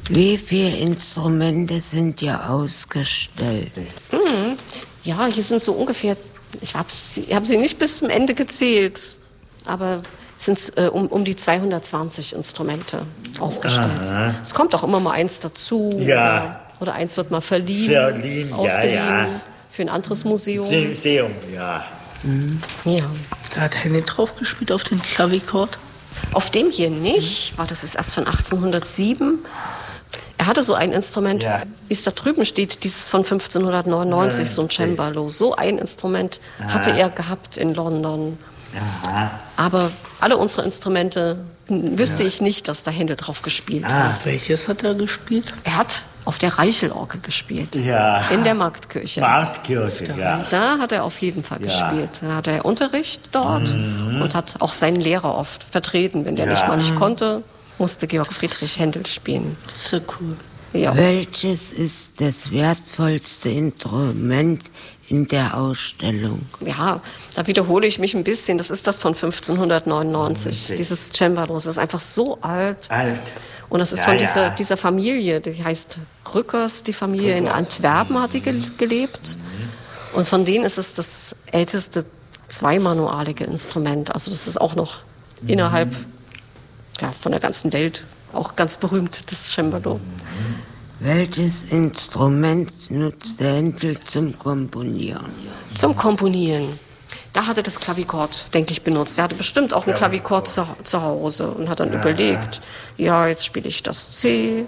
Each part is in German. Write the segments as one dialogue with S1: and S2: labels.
S1: Wie viele Instrumente sind hier ausgestellt?
S2: Ja, hier sind so ungefähr, ich hab sie nicht bis zum Ende gezählt, aber es sind um die 220 Instrumente ausgestellt. Aha. Es kommt auch immer mal eins dazu.
S1: Ja.
S2: Oder eins wird mal ausgeliehen, ja. Für ein anderes Museum.
S1: Museum, ja.
S2: Ja.
S3: Da hat Henning drauf gespielt auf dem Klavichord?
S2: Auf dem hier nicht, das ist erst von 1807. Er hatte so ein Instrument, wie es da drüben steht, dieses von 1599, so ein Cembalo. So ein Instrument hatte er gehabt in London. Aha. Aber alle unsere Instrumente wüsste ich nicht, dass da Händel drauf gespielt hat.
S3: Welches hat er gespielt?
S2: Er hat auf der Reichelorgel gespielt.
S1: Ja.
S2: In der Marktkirche.
S1: Ja.
S2: Da hat er auf jeden Fall gespielt. Da hat er Unterricht dort und hat auch seinen Lehrer oft vertreten. Wenn der nicht konnte, musste Georg Friedrich Händel spielen.
S3: Das ist ja cool.
S2: Ja.
S1: Welches ist das wertvollste Instrument in der Ausstellung?
S2: Ja, da wiederhole ich mich ein bisschen. Das ist das von 1599. Dieses Cembalo. Das ist einfach so alt. Und das ist von dieser Familie, die heißt Rückers, die Familie in Antwerpen hat die gelebt. Und von denen ist es das älteste zweimanualige Instrument. Also das ist auch noch innerhalb von der ganzen Welt auch ganz berühmt, das Cembalo.
S1: Welches Instrument nutzt der Händel zum Komponieren?
S2: Zum Komponieren. Da hat er das Klavichord, denke ich, benutzt. Er hatte bestimmt auch ein Klavichord zu Hause und hat dann überlegt, jetzt spiele ich das C.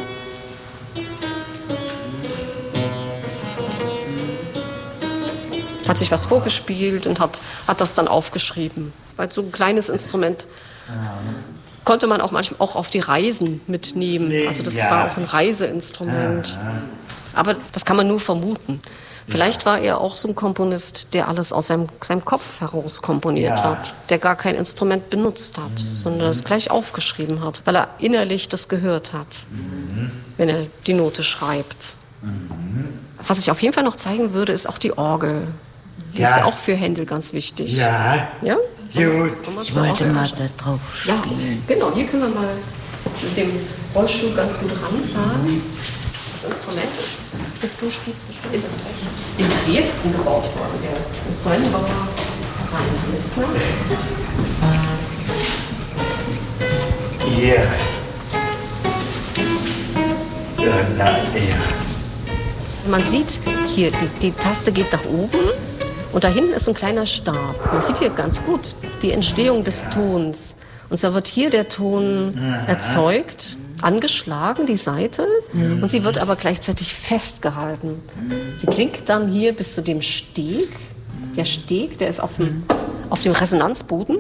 S2: Hat sich was vorgespielt und hat das dann aufgeschrieben. Weil so ein kleines Instrument konnte man auch manchmal auch auf die Reisen mitnehmen. Also das war auch ein Reiseinstrument. Aber das kann man nur vermuten. Vielleicht war er auch so ein Komponist, der alles aus seinem Kopf heraus komponiert hat, der gar kein Instrument benutzt hat, sondern das gleich aufgeschrieben hat, weil er innerlich das gehört hat, wenn er die Note schreibt. Was ich auf jeden Fall noch zeigen würde, ist auch die Orgel. Die ist ja auch für Händel ganz wichtig.
S1: Ja? Gut. Ich wollte mal da drauf spielen.
S2: Ja, genau. Hier können wir mal mit dem Rollstuhl ganz gut ranfahren. Das Instrument ist in Dresden gebaut worden. Der Instrumentenbauer war in Dresden. Man sieht hier, die Taste geht nach oben und da hinten ist so ein kleiner Stab. Man sieht hier ganz gut die Entstehung des Tons. Und zwar wird hier der Ton erzeugt, angeschlagen, die Saite, und sie wird aber gleichzeitig festgehalten. Sie klingt dann hier bis zu dem Steg. Der Steg, der ist auf dem Resonanzboden.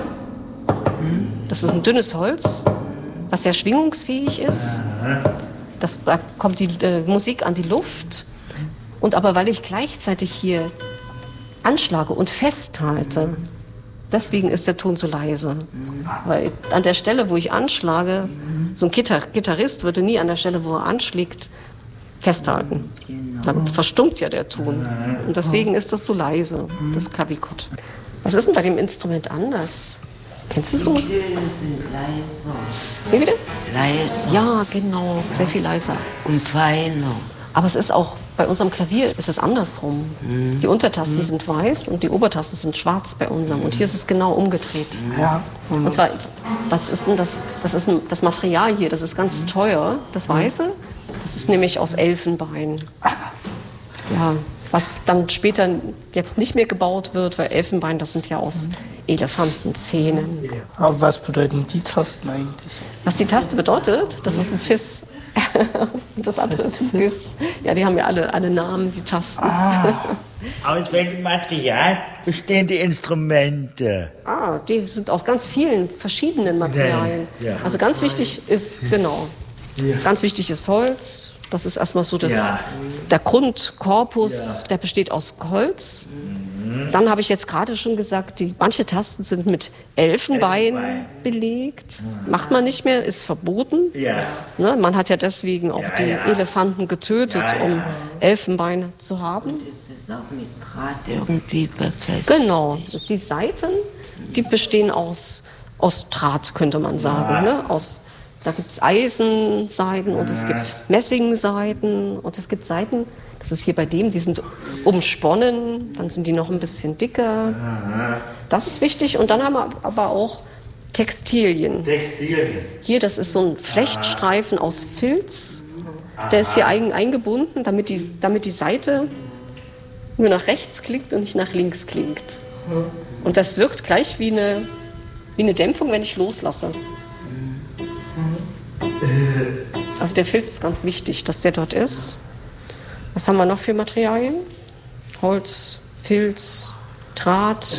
S2: Das ist ein dünnes Holz, was sehr schwingungsfähig ist. Da kommt die Musik an die Luft. Und aber weil ich gleichzeitig hier anschlage und festhalte, deswegen ist der Ton so leise. Weil an der Stelle, wo ich anschlage, so ein Gitarrist würde nie an der Stelle, wo er anschlägt, festhalten. Dann verstummt ja der Ton. Und deswegen ist das so leise, das Klavichord. Was ist denn bei dem Instrument anders? Kennst du so?
S1: Die Töne sind leiser.
S2: Wie bitte?
S1: Leiser.
S2: Ja, genau. Sehr viel leiser.
S1: Und feiner.
S2: Aber es ist auch, bei unserem Klavier ist es andersrum. Die Untertasten sind weiß und die Obertasten sind schwarz bei unserem. Und hier ist es genau umgedreht.
S3: Ja.
S2: Und zwar, was ist denn das? Das ist das Material hier, das ist ganz teuer, das Weiße. Das ist nämlich aus Elfenbein. Ja, was dann später jetzt nicht mehr gebaut wird, weil Elfenbein, das sind ja aus Elefantenzähnen.
S3: Aber was bedeuten die Tasten eigentlich?
S2: Was die Taste bedeutet, das ist ein Fiss. Das andere ist ein Fiss. Ja, die haben ja alle Namen, die Tasten.
S1: Aus welchem Material bestehen die Instrumente?
S2: Die sind aus ganz vielen verschiedenen Materialien.
S1: Ja.
S2: Also ganz wichtig ist, ganz wichtig ist Holz. Das ist erstmal so der Grundkorpus, der besteht aus Holz. Dann habe ich jetzt gerade schon gesagt, manche Tasten sind mit Elfenbein belegt. Macht man nicht mehr, ist verboten. Ne, man hat ja deswegen auch die Elefanten getötet, um Elfenbein zu haben.
S1: Das ist auch mit Draht irgendwie befestigt.
S2: Genau, die Saiten, die bestehen aus Draht, könnte man sagen, ne? Aus Da gibt es Eisensaiten und es gibt Messingsaiten und es gibt Saiten, das ist hier bei dem, die sind umsponnen, dann sind die noch ein bisschen dicker. Das ist wichtig und dann haben wir aber auch Textilien. Hier, das ist so ein Flechtstreifen aus Filz, der ist hier eingebunden, damit die Seite nur nach rechts klingt und nicht nach links klingt. Und das wirkt gleich wie eine Dämpfung, wenn ich loslasse. Also der Filz ist ganz wichtig, dass der dort ist. Was haben wir noch für Materialien? Holz, Filz, Draht,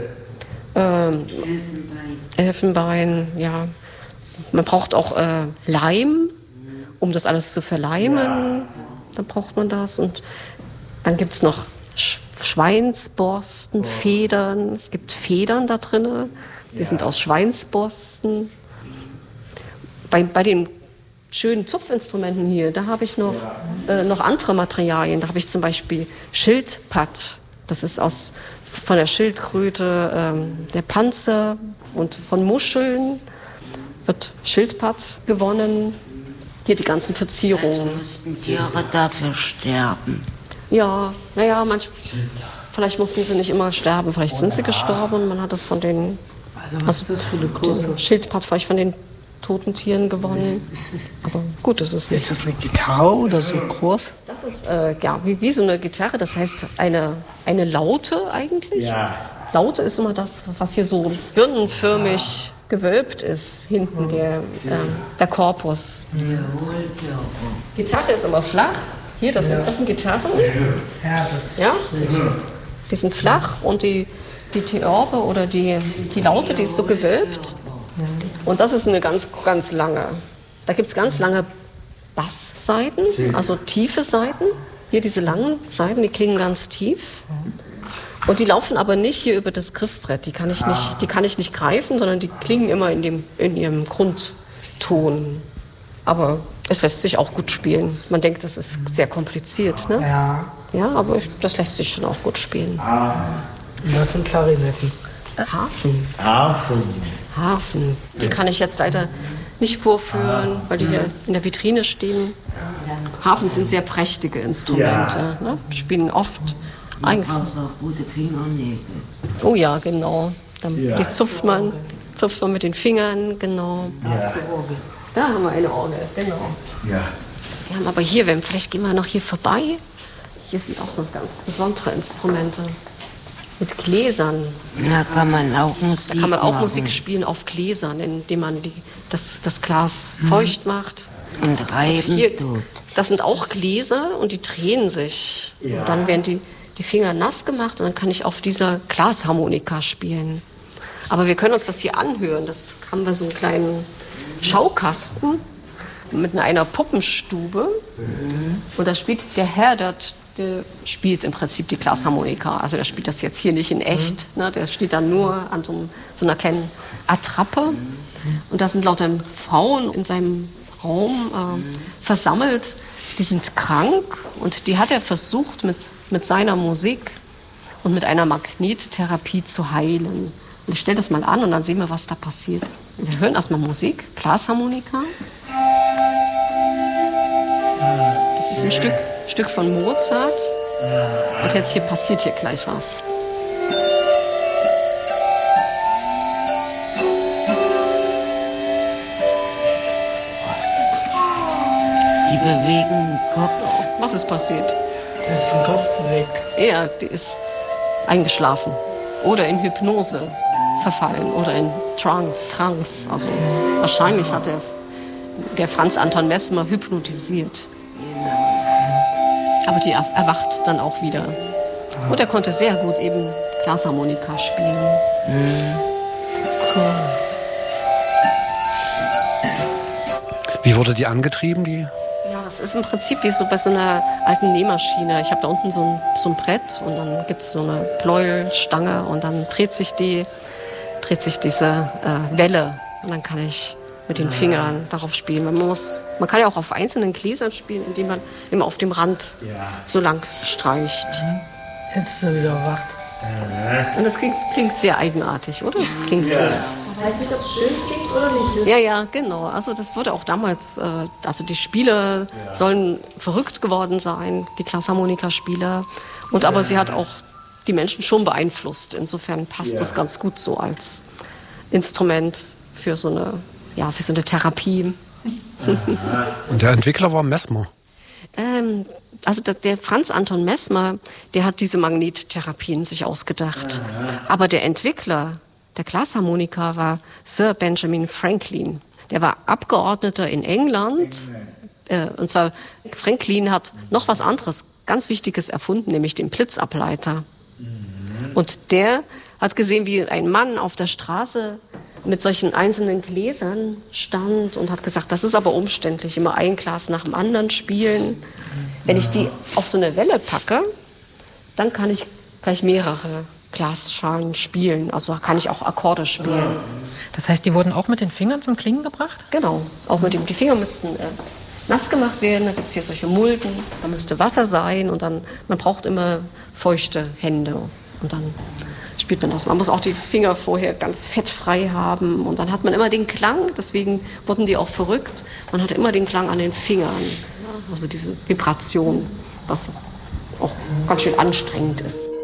S2: Elfenbein, ja. Man braucht auch Leim, um das alles zu verleimen. Da braucht man das. Und dann gibt es noch Schweinsborsten, Federn. Es gibt Federn da drin, die sind aus Schweinsborsten. Bei den schönen Zupfinstrumenten hier, da habe ich noch andere Materialien. Da habe ich zum Beispiel Schildpatt. Das ist von der Schildkröte der Panzer und von Muscheln wird Schildpatt gewonnen. Hier die ganzen Verzierungen.
S1: Also mussten Tiere dafür sterben.
S2: Ja, naja, vielleicht mussten sie nicht immer sterben. Vielleicht sind sie gestorben und man hat das von den...
S3: Also was ist das für eine große...
S2: Schildpatt vielleicht von den toten Tieren gewonnen. Aber gut, das ist nicht.
S3: Ist das eine Gitarre oder so groß?
S2: Das ist wie so eine Gitarre, das heißt eine Laute eigentlich. Ja. Laute ist immer das, was hier so birnenförmig gewölbt ist, hinten der Korpus. Gitarre ist immer flach. Hier, das sind Gitarren. Ja? Die sind flach und die Theorbe oder die Laute, die ist so gewölbt. Und das ist eine ganz, ganz lange. Da gibt es ganz lange Basssaiten, also tiefe Saiten. Hier diese langen Saiten, die klingen ganz tief. Und die laufen aber nicht hier über das Griffbrett. Die kann ich nicht greifen, sondern die klingen immer in ihrem Grundton. Aber es lässt sich auch gut spielen. Man denkt, das ist sehr kompliziert, ne?
S3: Ja.
S2: Ja, aber das lässt sich schon auch gut spielen.
S3: Und das sind Klarinetten.
S2: Harfen. Die kann ich jetzt leider nicht vorführen, weil die hier in der Vitrine stehen. Harfen sind sehr prächtige Instrumente. Ne? Die spielen oft eigentlich.
S1: Auch gute Fingernägel.
S2: Oh ja, genau. Die zupft man mit den Fingern, genau. Da haben wir eine Orgel, genau. Ja. Wir haben aber hier, vielleicht gehen wir noch hier vorbei. Hier sind auch noch ganz besondere Instrumente. Mit Gläsern.
S1: Da kann man auch
S2: Musik spielen auf Gläsern, indem man das Glas feucht macht.
S1: Und reiben tut.
S2: Das sind auch Gläser und die drehen sich. Ja. Und dann werden die Finger nass gemacht und dann kann ich auf dieser Glasharmonika spielen. Aber wir können uns das hier anhören. Das haben wir so einen kleinen Schaukasten mit einer Puppenstube. Und da spielt der Herr dort, der spielt im Prinzip die Glasharmonika. Also der spielt das jetzt hier nicht in echt. Ne? Der steht dann nur an so einer kleinen Attrappe. Und da sind lauter Frauen in seinem Raum versammelt. Die sind krank und die hat er versucht mit seiner Musik und mit einer Magnettherapie zu heilen. Und ich stelle das mal an und dann sehen wir, was da passiert. Wir hören erstmal Musik, Glasharmonika. Das ist ein Stück von Mozart. Und jetzt passiert hier gleich was.
S1: Die bewegen den Kopf.
S2: Was ist passiert?
S3: Der ist den Kopf bewegt.
S2: Ja, die ist eingeschlafen. Oder in Hypnose verfallen. Oder in Trance. Also wahrscheinlich hat der Franz Anton Messmer hypnotisiert. Aber die erwacht dann auch wieder. Und er konnte sehr gut eben Glasharmonika spielen.
S3: Cool.
S4: Wie wurde die angetrieben, die?
S2: Ja, das ist im Prinzip wie so bei so einer alten Nähmaschine. Ich habe da unten so ein Brett und dann gibt es so eine Pleuelstange und dann dreht sich diese Welle und dann kann ich mit den Fingern darauf spielen. Man kann ja auch auf einzelnen Gläsern spielen, indem man immer auf dem Rand so lang streicht.
S3: Jetzt ist er wieder erwacht.
S2: Und das klingt sehr eigenartig, oder? Das klingt sehr. weiß nicht, ob es schön klingt oder nicht. Ja, genau. Also das wurde auch damals, also die Spieler sollen verrückt geworden sein, die Glasharmonika-Spieler. Aber sie hat auch die Menschen schon beeinflusst. Insofern passt das ganz gut so als Instrument für so eine Therapie.
S4: Und der Entwickler war Messmer.
S2: Also der Franz Anton Messmer, der hat diese Magnettherapien sich ausgedacht. Aber der Entwickler der Glasharmonika war Sir Benjamin Franklin. Der war Abgeordneter in England. Und zwar Franklin hat noch was anderes, ganz Wichtiges erfunden, nämlich den Blitzableiter. Und der hat gesehen, wie ein Mann auf der Straße mit solchen einzelnen Gläsern stand und hat gesagt, das ist aber umständlich, immer ein Glas nach dem anderen spielen. Wenn ich die auf so eine Welle packe, dann kann ich gleich mehrere Glasschalen spielen. Also kann ich auch Akkorde spielen.
S5: Das heißt, die wurden auch mit den Fingern zum Klingen gebracht?
S2: Genau, auch mit dem. Die Finger müssten nass gemacht werden. Da gibt es hier solche Mulden, da müsste Wasser sein und dann, man braucht immer feuchte Hände und dann spielt man das. Man muss auch die Finger vorher ganz fettfrei haben und dann hat man immer den Klang, deswegen wurden die auch verrückt. Man hat immer den Klang an den Fingern, also diese Vibration, was auch ganz schön anstrengend ist.